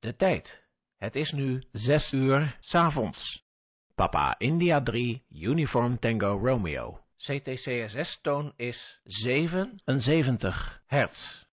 De tijd. Het is nu 6 uur 's avonds. Papa India 3, Uniform Tango Romeo. CTCSS-toon is 77 hertz.